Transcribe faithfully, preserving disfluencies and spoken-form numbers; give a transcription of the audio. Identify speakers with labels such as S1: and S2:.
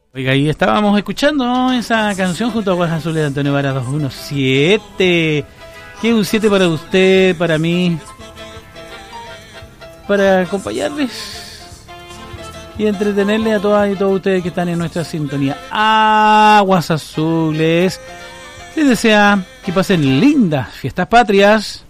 S1: Oiga, ahí estábamos escuchando esa canción junto a Aguas Azules de Antonio Vara dos diecisiete. Que es un siete para usted, para mí, para acompañarles y entretenerles a todas y todos ustedes que están en nuestra sintonía. Aguas Azules les desea que pasen lindas fiestas patrias.